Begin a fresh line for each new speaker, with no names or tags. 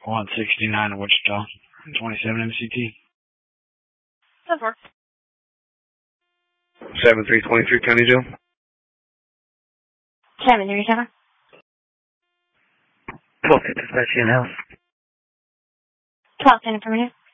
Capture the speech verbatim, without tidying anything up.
one sixty-nine in Wichita. twenty-seven M C T.
That works.
seven three two three County Jail.
seven three seven.
twelve ten dispatch in house.
twelve ten affirmative.